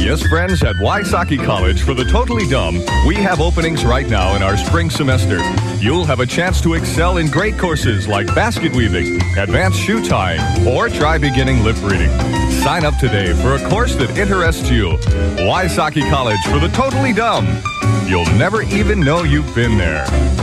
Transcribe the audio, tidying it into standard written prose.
Yes, friends, at Wysocki College for the Totally Dumb, we have openings right now in our spring semester. You'll have a chance to excel in great courses like basket weaving, advanced shoe tying, or try beginning lip reading. Sign up today for a course that interests you. Wysocki College for the Totally Dumb. You'll never even know you've been there.